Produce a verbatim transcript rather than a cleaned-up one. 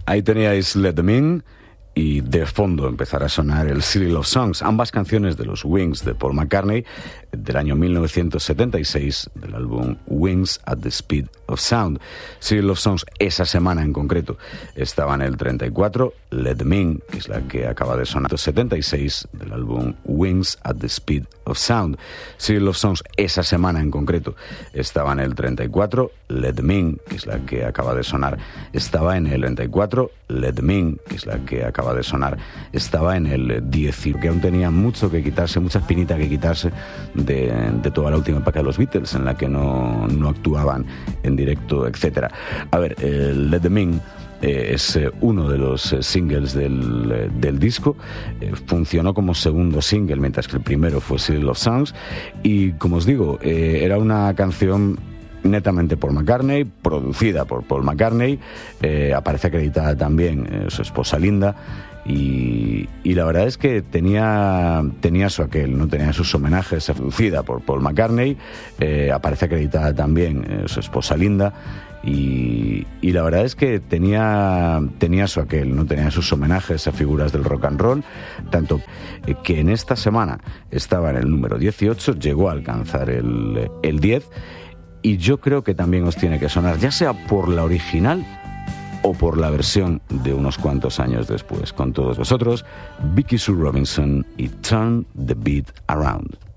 Ahí teníais Let Them In y de fondo empezará a sonar el City Love Songs, ambas canciones de los Wings de Paul McCartney del año mil novecientos setenta y seis del álbum Wings at the Speed of Sound. City Love Songs esa semana en concreto estaba en el treinta y cuatro, Let Them In, que es la que acaba de sonar, setenta y seis del álbum Wings at the Speed of Sound. City Love Songs esa semana en concreto estaba en el treinta y cuatro, Let Them In, que es la que acaba de sonar, estaba en el treinta y cuatro, Let Them In, que es la que acaba de sonar, estaba en el diez, que aún tenía mucho que quitarse, mucha espinita que quitarse de, de toda la última época de los Beatles, en la que no, no actuaban en directo, etcétera. A ver, el Let Them In eh, es eh, uno de los eh, singles del, eh, del disco, eh, funcionó como segundo single, mientras que el primero fue City Love Songs, y como os digo, eh, era una canción netamente por McCartney, producida por Paul McCartney, eh, aparece acreditada también eh, su esposa Linda, y, y la verdad es que tenía, tenía su aquel, ¿no? Tenía sus homenajes, producida por Paul McCartney, eh, aparece acreditada también eh, su esposa Linda, y, y la verdad es que tenía, tenía su aquel, ¿no? Tenía sus homenajes a figuras del rock and roll, tanto eh, que en esta semana estaba en el número dieciocho, llegó a alcanzar el, el diez, y yo creo que también os tiene que sonar, ya sea por la original o por la versión de unos cuantos años después. Con todos vosotros, Vicky Sue Robinson y Turn the Beat Around.